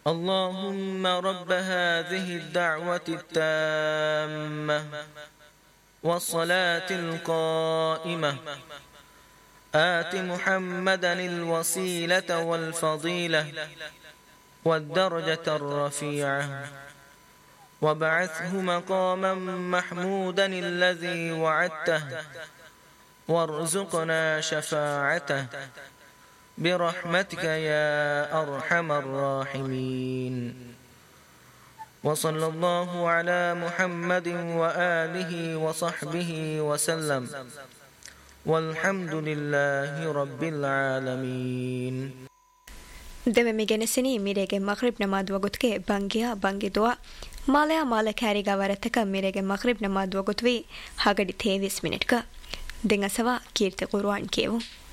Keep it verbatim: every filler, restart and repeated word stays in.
اللهم رب هذه الدعوة التامة والصلاة القائمة آت محمدا الوسيلة والفضيلة والدرجة الرفيعة وابعثه مقاما محمودا الذي وعدته وارزقنا شفاعته برحمتك يا أرحم الراحمين. وصلى الله على محمد وآله وصحبه وسلم والحمد لله رب العالمين. ದೆವೆ ಮಿಗೆನೆಸಿನಿ ಮಿರೆಗೆ ಮಗ್ರಿಬ್ ನಮಾಜ್ ವಗುತ್ಗೆ ಬಂಗಿಯಾ ಬಂಗಿ ದುಆ ಮಾಲೆಯ ಮಾಲೆ ಕ್ಯಾರಿಗ ವರತಕ ಮಿರೆಗೆ ಮಗ್ರಿಬ್ ನಮಾಜ್ ವಗುತ್ವಿ ಹಗಡಿ ತೇವಿಸ್ ಮಿನಿಟ್ಕ ದೆಂಗಸವ ಕೀರ್ತಿ ಕುರ್ಆನ್ ಕೇವು.